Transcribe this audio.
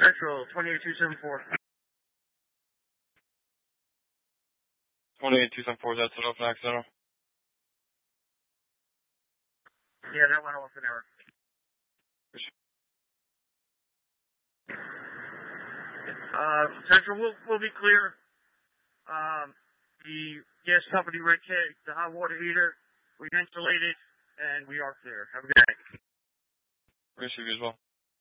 Central, 28274. 28274, that's an open accidental. Yeah, that went off an error. Central, we'll be clear. The gas company Red K, the hot water heater, we insulated, and we are clear. Have a good night. Appreciate you as well.